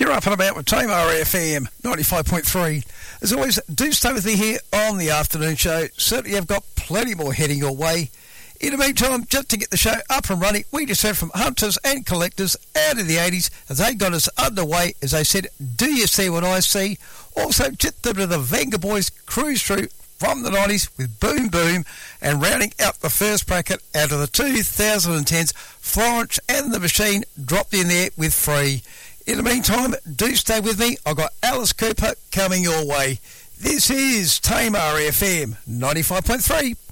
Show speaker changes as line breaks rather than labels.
You're up and about with Tamar FM 95.3. As always, do stay with me here on the afternoon show. Certainly I've got plenty more heading your way. In the meantime, just to get the show up and running, we just heard from Hunters and Collectors out of the 80s as they got us underway. As I said, Do You See What I See? Also, just a bit of the Venga Boys cruise through from the 90s with Boom Boom, and rounding out the first bracket out of the 2010s, Florence and the Machine dropped in there with Free. In the meantime, do stay with me. I've got Alice Cooper coming your way. This is Tamar FM 95.3.